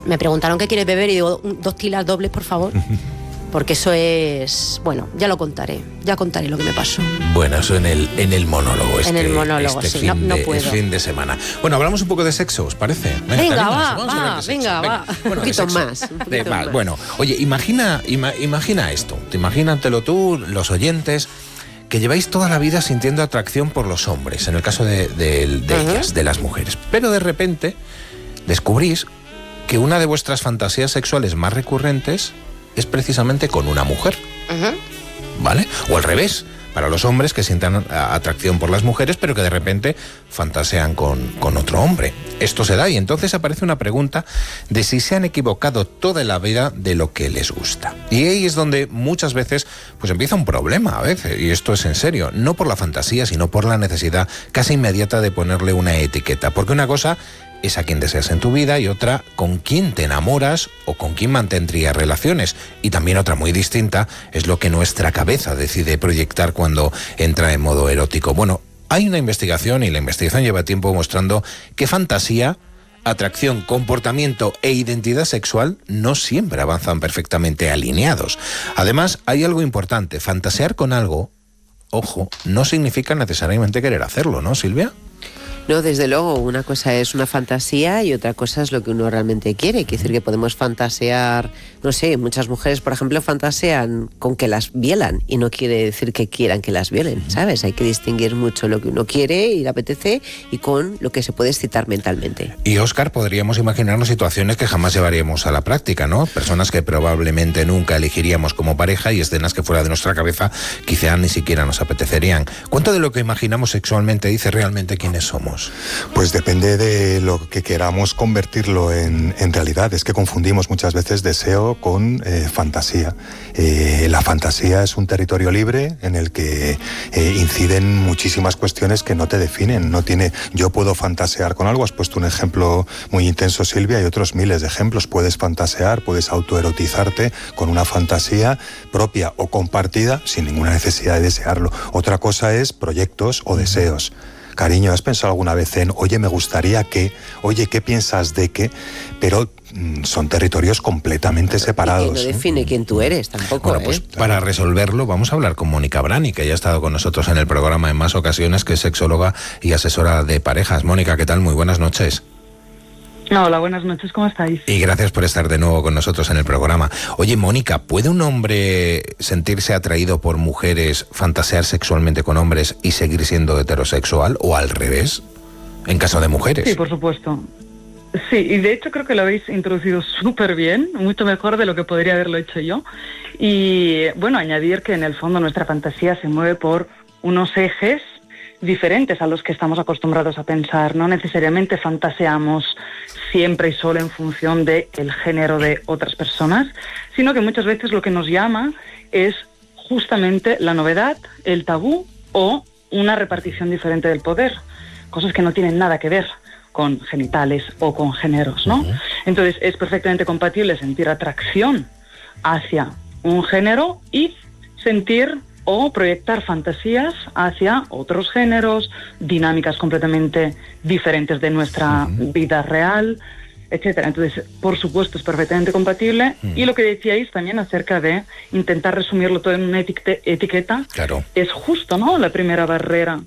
Me preguntaron qué quieres beber y digo, 2 tilas dobles, por favor. Porque eso es... Bueno, ya contaré lo que me pasó. Bueno, eso en el monólogo. En el monólogo, sí, no puedo. Fin de semana. Bueno, hablamos un poco de sexo, ¿os parece? Venga, va. Un poquito más. Bueno, oye, imagina esto. Imagínatelo tú, los oyentes, que lleváis toda la vida sintiendo atracción por los hombres, en el caso de ellas, de las mujeres. Pero de repente descubrís que una de vuestras fantasías sexuales más recurrentes es precisamente con una mujer, ¿vale? O al revés, para los hombres que sientan atracción por las mujeres, pero que de repente fantasean con otro hombre. Esto se da y entonces aparece una pregunta de si se han equivocado toda la vida de lo que les gusta. Y ahí es donde muchas veces pues empieza un problema a veces, y esto es en serio, no por la fantasía, sino por la necesidad casi inmediata de ponerle una etiqueta, porque una cosa es a quien deseas en tu vida y otra con quién te enamoras o con quién mantendrías relaciones. Y también otra muy distinta es lo que nuestra cabeza decide proyectar cuando entra en modo erótico. Bueno, hay una investigación y la investigación lleva tiempo mostrando que fantasía, atracción, comportamiento e identidad sexual no siempre avanzan perfectamente alineados. Además, hay algo importante, fantasear con algo, ojo, no significa necesariamente querer hacerlo, ¿no, Silvia? No, desde luego, una cosa es una fantasía y otra cosa es lo que uno realmente quiere. Quiere decir que podemos fantasear, no sé, muchas mujeres, por ejemplo, fantasean con que las violan y no quiere decir que quieran que las violen, ¿sabes? Hay que distinguir mucho lo que uno quiere y le apetece y con lo que se puede excitar mentalmente. Y, Óscar, podríamos imaginarnos situaciones que jamás llevaríamos a la práctica, ¿no? Personas que probablemente nunca elegiríamos como pareja y escenas que fuera de nuestra cabeza quizá ni siquiera nos apetecerían. ¿Cuánto de lo que imaginamos sexualmente dice realmente quiénes somos? Pues depende de lo que queramos convertirlo en realidad. Es que confundimos muchas veces deseo con fantasía. La fantasía es un territorio libre en el que inciden muchísimas cuestiones que no te definen. Yo puedo fantasear con algo, has puesto un ejemplo muy intenso, Silvia, y otros miles de ejemplos. Puedes fantasear, puedes autoerotizarte con una fantasía propia o compartida sin ninguna necesidad de desearlo. Otra cosa es proyectos o deseos. Cariño, ¿has pensado alguna vez en, oye, me gustaría que, oye, ¿qué piensas de qué? Pero son territorios completamente separados. Y que no define quién tú eres tampoco. Bueno, pues para resolverlo vamos a hablar con Mónica Brani, que ya ha estado con nosotros en el programa en más ocasiones, que es sexóloga y asesora de parejas. Mónica, ¿qué tal? Muy buenas noches. Hola, buenas noches, ¿cómo estáis? Y gracias por estar de nuevo con nosotros en el programa. Oye, Mónica, ¿puede un hombre sentirse atraído por mujeres, fantasear sexualmente con hombres y seguir siendo heterosexual o al revés, en caso de mujeres? Sí, por supuesto. Sí, y de hecho creo que lo habéis introducido súper bien, mucho mejor de lo que podría haberlo hecho yo. Y bueno, añadir que en el fondo nuestra fantasía se mueve por unos ejes diferentes a los que estamos acostumbrados a pensar. No necesariamente fantaseamos siempre y solo en función del género de otras personas, sino que muchas veces lo que nos llama es justamente la novedad, el tabú o una repartición diferente del poder, cosas que no tienen nada que ver con genitales o con géneros, ¿no? Entonces es perfectamente compatible sentir atracción hacia un género y sentir o proyectar fantasías hacia otros géneros, dinámicas completamente diferentes de nuestra vida real, etcétera. Entonces, por supuesto, es perfectamente compatible. Y lo que decíais también acerca de intentar resumirlo todo en una etiqueta, claro, es justo, ¿no?, la primera barrera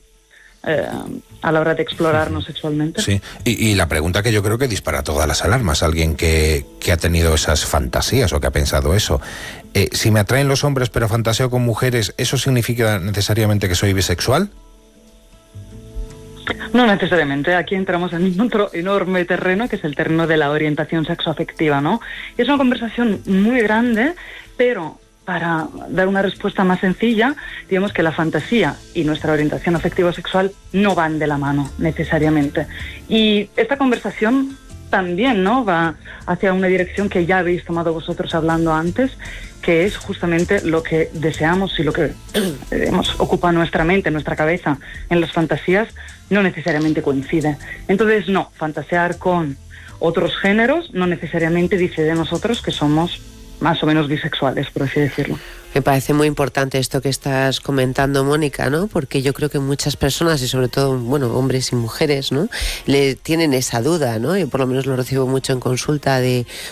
a la hora de explorarnos sexualmente. Sí, y la pregunta que yo creo que dispara todas las alarmas, alguien que ha tenido esas fantasías o que ha pensado eso, si me atraen los hombres pero fantaseo con mujeres, ¿eso significa necesariamente que soy bisexual? No necesariamente, aquí entramos en otro enorme terreno, que es el terreno de la orientación sexoafectiva, ¿no? Y es una conversación muy grande, pero para dar una respuesta más sencilla, digamos que la fantasía y nuestra orientación afectivo-sexual no van de la mano necesariamente. Y esta conversación también, ¿no?, va hacia una dirección que ya habéis tomado vosotros hablando antes, que es justamente lo que deseamos y lo que ocupa nuestra mente, nuestra cabeza en las fantasías, no necesariamente coincide. Entonces, no, fantasear con otros géneros no necesariamente dice de nosotros que somos más o menos bisexuales, por así decirlo. Me parece muy importante esto que estás comentando, Mónica, ¿no? Porque yo creo que muchas personas, y sobre todo, bueno, hombres y mujeres, ¿no?, le tienen esa duda, ¿no? Yo por lo menos lo recibo mucho en consulta de,